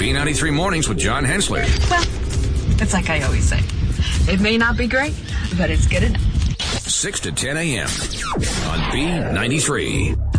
B93 Mornings with John Hensler. Well, it's like I always say. It may not be great, but it's good enough. 6 to 10 a.m. on B93.